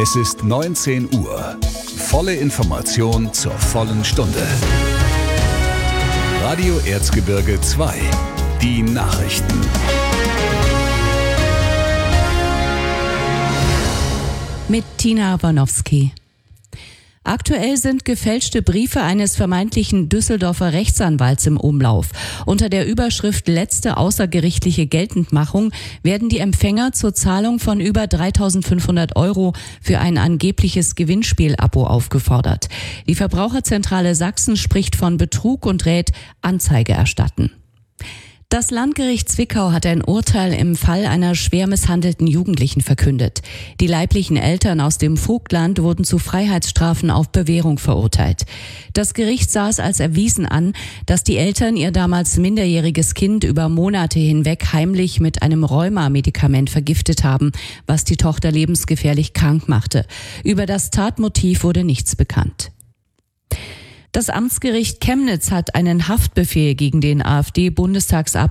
Es ist 19 Uhr. Volle Information zur vollen Stunde. Radio Erzgebirge 2. Die Nachrichten. Mit Tina Warnowski. Aktuell sind gefälschte Briefe eines vermeintlichen Düsseldorfer Rechtsanwalts im Umlauf. Unter der Überschrift letzte außergerichtliche Geltendmachung werden die Empfänger zur Zahlung von über 3.500 € für ein angebliches Gewinnspiel-Abo aufgefordert. Die Verbraucherzentrale Sachsen spricht von Betrug und rät, Anzeige erstatten. Das Landgericht Zwickau hat ein Urteil im Fall einer schwer misshandelten Jugendlichen verkündet. Die leiblichen Eltern aus dem Vogtland wurden zu Freiheitsstrafen auf Bewährung verurteilt. Das Gericht sah es als erwiesen an, dass die Eltern ihr damals minderjähriges Kind über Monate hinweg heimlich mit einem Rheuma-Medikament vergiftet haben, was die Tochter lebensgefährlich krank machte. Über das Tatmotiv wurde nichts bekannt. Das Amtsgericht Chemnitz hat einen Haftbefehl gegen den AfD-Bundestagsabgeordneten